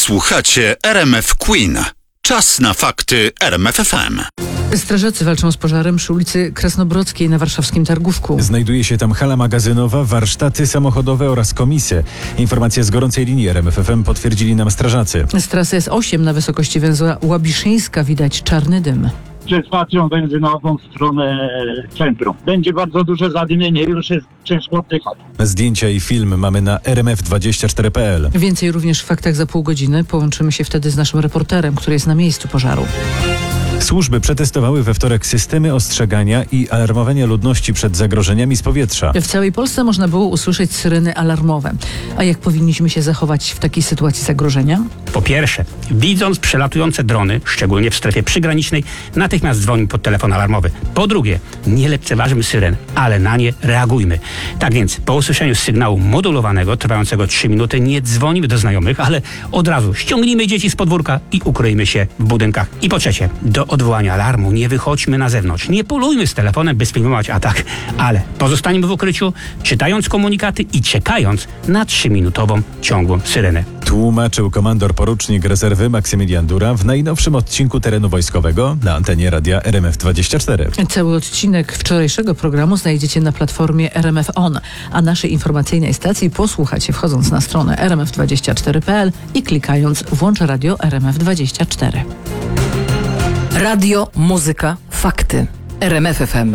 Słuchacie RMF Queen. Czas na fakty RMF FM. Strażacy walczą z pożarem przy ulicy Krasnobrodzkiej na warszawskim Targówku. Znajduje się tam hala magazynowa, warsztaty samochodowe oraz komisje. Informacje z gorącej linii RMF FM potwierdzili nam strażacy. Z trasy S8 na wysokości węzła Łabiszyńska widać czarny dym. Przed stacją benzynową w stronę centrum. Będzie bardzo duże zadymienie, już jest ciężko oddychać. Zdjęcia i film mamy na rmf24.pl. Więcej również w faktach za pół godziny. Połączymy się wtedy z naszym reporterem, który jest na miejscu pożaru. Służby przetestowały we wtorek systemy ostrzegania i alarmowania ludności przed zagrożeniami z powietrza. W całej Polsce można było usłyszeć syreny alarmowe. A jak powinniśmy się zachować w takiej sytuacji zagrożenia? Po pierwsze, widząc przelatujące drony, szczególnie w strefie przygranicznej, natychmiast dzwonimy pod telefon alarmowy. Po drugie, nie lekceważmy syren, ale na nie reagujmy. Tak więc, po usłyszeniu sygnału modulowanego, trwającego 3 minuty, nie dzwonimy do znajomych, ale od razu ściągnijmy dzieci z podwórka i ukryjmy się w budynkach. I po trzecie, do odwołania alarmu nie wychodźmy na zewnątrz. Nie polujmy z telefonem, by sfilmować atak, ale pozostańmy w ukryciu, czytając komunikaty i czekając na 3-minutową ciągłą syrenę. Tłumaczył komandor porucznik rezerwy Maksymilian Dura w najnowszym odcinku terenu wojskowego na antenie radia RMF24. Cały odcinek wczorajszego programu znajdziecie na platformie RMF On, a naszej informacyjnej stacji posłuchacie wchodząc na stronę rmf24.pl i klikając Włącz radio RMF24. Radio, muzyka, fakty. RMF FM.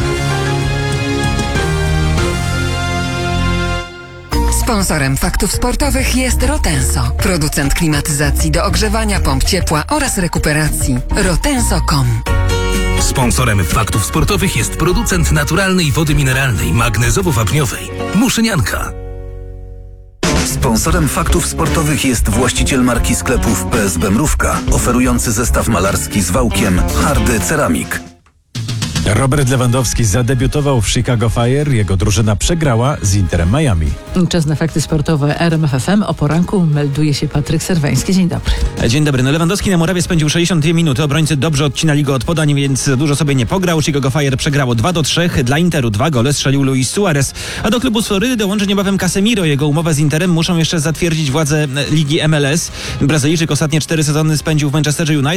Sponsorem faktów sportowych jest Rotenso, producent klimatyzacji do ogrzewania, pomp ciepła oraz rekuperacji. Rotenso.com. Sponsorem faktów sportowych jest producent naturalnej wody mineralnej magnezowo-wapniowej Muszynianka. Sponsorem faktów sportowych jest właściciel marki sklepów PSB Mrówka, oferujący zestaw malarski z wałkiem Hardy Ceramik. Robert Lewandowski zadebiutował w Chicago Fire. Jego drużyna przegrała z Interem Miami. Czas na fakty sportowe RMF FM. O poranku melduje się Patryk Serweński. Dzień dobry. Dzień dobry. Lewandowski na murawie spędził 62 minuty. Obrońcy dobrze odcinali go od podań, więc dużo sobie nie pograł. Chicago Fire przegrało 2-3. Dla Interu 2 gole strzelił Luis Suarez. A do klubu z Florydy dołączy niebawem Casemiro. Jego umowę z Interem muszą jeszcze zatwierdzić władze ligi MLS. Brazylijczyk ostatnie 4 sezony spędził w Manchesterze United.